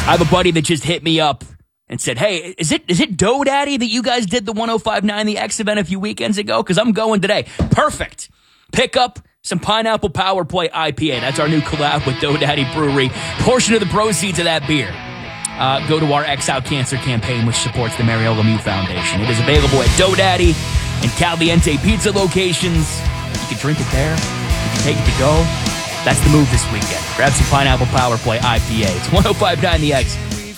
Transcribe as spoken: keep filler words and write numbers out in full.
I have a buddy that just hit me up and said, hey, is it is it Dough Daddy that you guys did the one oh five point nine The X event a few weekends ago? Because I'm going today. Perfect. Pick up some Pineapple Power Play I P A. That's our new collab with Dough Daddy Brewery. Portion of the proceeds of that beer uh, go to our X Out Cancer campaign, which supports the Mario Lemieux Foundation. It is available at Dough Daddy and Caliente Pizza locations. You can drink it there. You can take it to go. That's the move this weekend. Grab some Pineapple Power Play I P A. It's one oh five point nine The X.